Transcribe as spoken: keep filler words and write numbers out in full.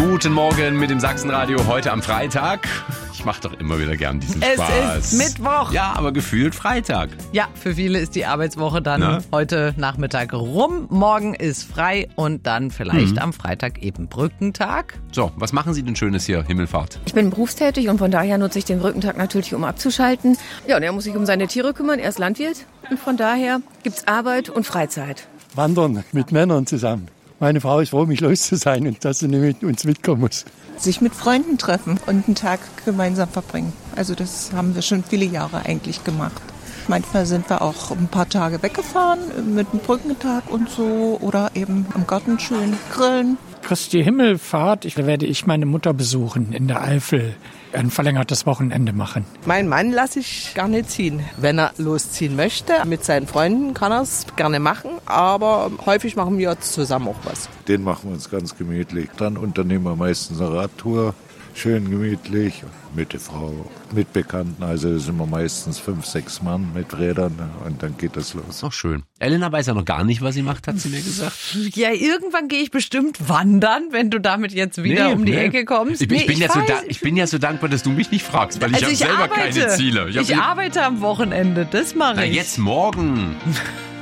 Guten Morgen mit dem Sachsenradio heute am Freitag. Ich mache doch immer wieder gern diesen es Spaß. Es ist Mittwoch. Ja, aber gefühlt Freitag. Ja, für viele ist die Arbeitswoche dann Na? heute Nachmittag rum. Morgen ist frei und dann vielleicht Mhm. am Freitag eben Brückentag. So, was machen Sie denn Schönes hier, Himmelfahrt? Ich bin berufstätig und von daher nutze ich den Brückentag natürlich, um abzuschalten. Ja, und er muss sich um seine Tiere kümmern. Er ist Landwirt und von daher gibt's Arbeit und Freizeit. Wandern mit Männern zusammen. Meine Frau ist froh, mich los zu sein und dass sie nicht mit uns mitkommen muss. Sich mit Freunden treffen und einen Tag gemeinsam verbringen. Also das haben wir schon viele Jahre eigentlich gemacht. Manchmal sind wir auch ein paar Tage weggefahren mit dem Brückentag und so oder eben im Garten schön grillen. Christi Himmelfahrt, ich, werde ich meine Mutter besuchen in der Eifel. Ein verlängertes Wochenende machen. Meinen Mann lasse ich gerne ziehen. Wenn er losziehen möchte, mit seinen Freunden kann er es gerne machen, aber häufig machen wir zusammen auch was. Den machen wir uns ganz gemütlich. Dann unternehmen wir meistens eine Radtour, schön gemütlich, mit der Frau, mit Bekannten. Also sind wir meistens fünf, sechs Mann mit Rädern und dann geht das los. Ist doch schön. Elena weiß ja noch gar nicht, was sie macht, hat sie mir gesagt. Ja, irgendwann gehe ich bestimmt wandern, wenn du damit jetzt wieder Nee, um die nee. Ecke kommst. Ich, bin- ich, Nee, bin ja so weiß. da, ich bin ja so dankbar, dass du mich nicht fragst, weil ich Also habe ich selber arbeite. keine Ziele. Ich, hab- arbeite am Wochenende, das mache Na, ich. jetzt morgen.